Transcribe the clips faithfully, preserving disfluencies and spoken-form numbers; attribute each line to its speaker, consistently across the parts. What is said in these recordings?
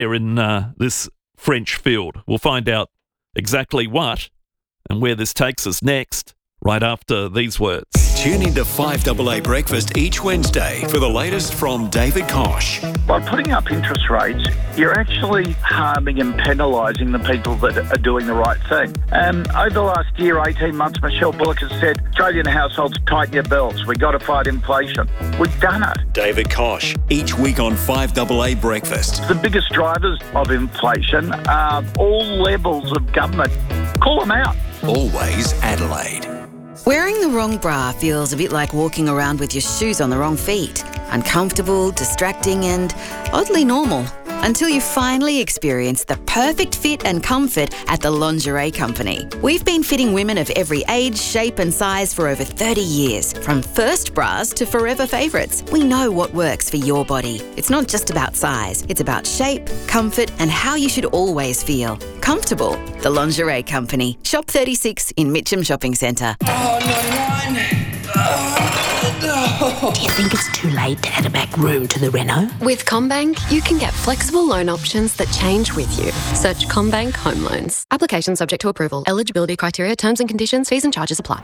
Speaker 1: there in uh, this French field. We'll find out exactly what and where this takes us next, right after these words.
Speaker 2: Tune into five A A Breakfast each Wednesday for the latest from David Koch.
Speaker 3: By putting up interest rates, you're actually harming and penalising the people that are doing the right thing. Um, over the last year, eighteen months, Michelle Bullock has said, Australian households, tighten your belts. We've got to fight inflation. We've done it.
Speaker 2: David Koch, each week on five A A Breakfast.
Speaker 3: The biggest drivers of inflation are all levels of government. Call them out.
Speaker 2: Always Adelaide.
Speaker 4: Wearing the wrong bra feels a bit like walking around with your shoes on the wrong feet. Uncomfortable, distracting and oddly normal. Until you finally experience the perfect fit and comfort at the Lingerie Company. We've been fitting women of every age, shape and size for over thirty years. From first bras to forever favourites. We know what works for your body. It's not just about size. It's about shape, comfort and how you should always feel. Comfortable. The Lingerie Company. Shop thirty-six in Mitcham Shopping Centre.
Speaker 5: Oh, ninety-nine. Oh, no.
Speaker 6: Do you think it's too late to add a back room to the reno?
Speaker 7: With CommBank, you can get flexible loan options that change with you. Search CommBank Home Loans. Application subject to approval. Eligibility criteria, terms and conditions, fees and charges apply.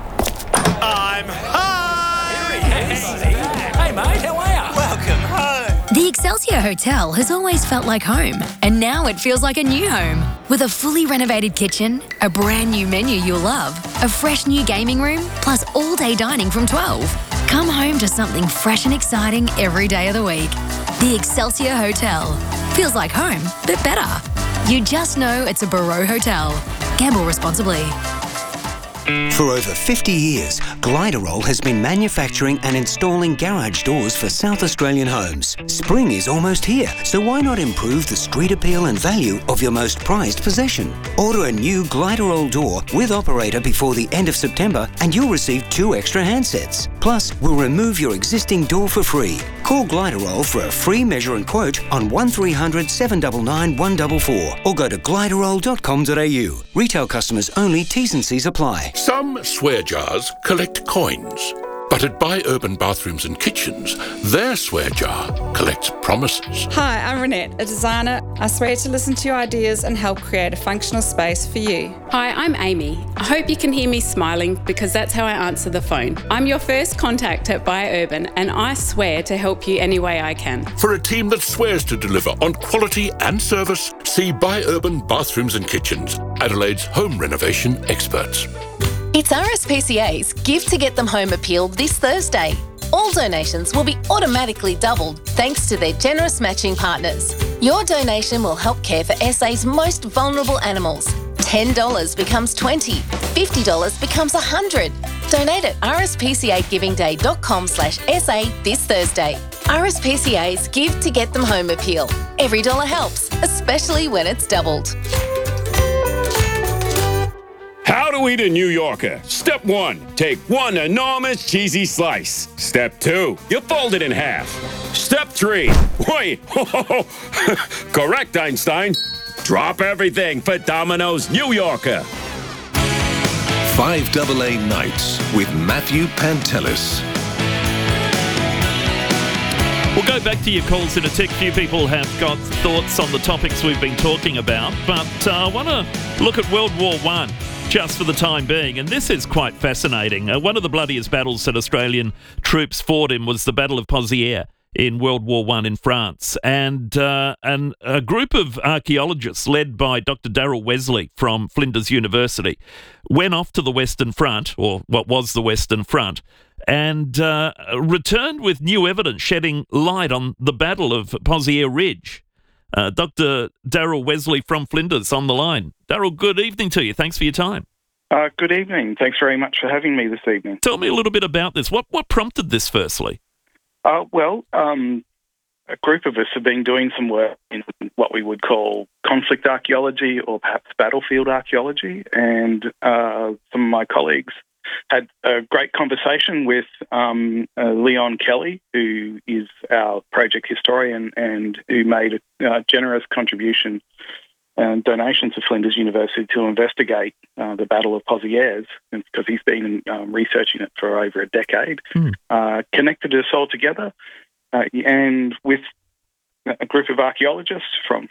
Speaker 8: I'm home! Hey, mate, how are you? Welcome home.
Speaker 9: The Excelsior Hotel has always felt like home, and now it feels like a new home. With a fully renovated kitchen, a brand new menu you'll love, a fresh new gaming room, plus all-day dining from twelve. Come home to something fresh and exciting every day of the week. The Excelsior Hotel. Feels like home, but better. You just know it's a Barreau Hotel. Gamble responsibly.
Speaker 2: For over fifty years, Gliderol has been manufacturing and installing garage doors for South Australian homes. Spring is almost here, so why not improve the street appeal and value of your most prized possession? Order a new Gliderol door with operator before the end of September and you'll receive two extra handsets. Plus, we'll remove your existing door for free. Call Gliderol for a free measure and quote on one three hundred, seven nine nine, one four four or go to gliderol dot com dot a u. Retail customers only, T's and C's apply.
Speaker 10: Some swear jars collect coins, but at Buy Urban Bathrooms and Kitchens, their swear jar collects promises.
Speaker 11: Hi, I'm Renette, a designer. I swear to listen to your ideas and help create a functional space for you.
Speaker 12: Hi, I'm Amy. I hope you can hear me smiling because that's how I answer the phone. I'm your first contact at Buy Urban and I swear to help you any way I can.
Speaker 10: For a team that swears to deliver on quality and service, see Buy Urban Bathrooms and Kitchens, Adelaide's home renovation experts.
Speaker 13: It's R S P C A's Give to Get Them Home appeal this Thursday. All donations will be automatically doubled thanks to their generous matching partners. Your donation will help care for S A's most vulnerable animals. ten dollars becomes twenty dollars, fifty dollars becomes one hundred dollars. Donate at r s p c a giving day dot com slash s a this Thursday. R S P C A's Give to Get Them Home appeal. Every dollar helps, especially when it's doubled.
Speaker 14: How to eat a New Yorker. Step one, take one enormous cheesy slice. Step two, you fold it in half. Step three, wait, correct, Einstein. Drop everything for Domino's New Yorker.
Speaker 15: five A A Nights with Matthew Pantelis.
Speaker 1: We'll go back to your calls in a tick. Few people have got thoughts on the topics we've been talking about, but uh, I want to look at World War One. Just for the time being, and this is quite fascinating. Uh, one of the bloodiest battles that Australian troops fought in was the Battle of Pozières in World War One in France, and uh, and a group of archaeologists led by Doctor Darrell Wesley from Flinders University went off to the Western Front, or what was the Western Front, and uh, returned with new evidence shedding light on the Battle of Pozières Ridge. Uh, Doctor Darrell Wesley from Flinders on the line. Darrell, good evening to you. Thanks for your time.
Speaker 16: Uh, good evening. Thanks very much for having me this evening.
Speaker 1: Tell me a little bit about this. What what prompted this, firstly?
Speaker 16: Uh, well, um, a group of us have been doing some work in what we would call conflict archaeology or perhaps battlefield archaeology, and uh, some of my colleagues had a great conversation with um, uh, Leon Kelly, who is our project historian and who made a uh, generous contribution and donation to Flinders University to investigate uh, the Battle of Pozières, because he's been um, researching it for over a decade, mm. uh, connected us all together. Uh, and with a group of archaeologists from